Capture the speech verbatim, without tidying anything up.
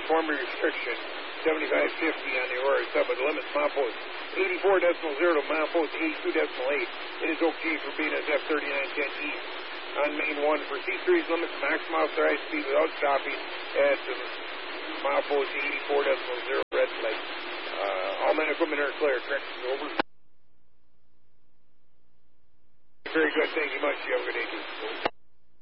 uniformity restriction, seventy-five fifty on the Aurora sub, but the limits milepost eighty-four decimal zero to milepost eighty-two decimal eight. It is okay for B N S F thirty-nine ten east on main one for C three's limits, maximum authorized speed without stopping at the milepost eighty-four decimal zero red light. Uh, all men equipment are clear. Corrections over. Very good. Thank you much. You have a good day, too.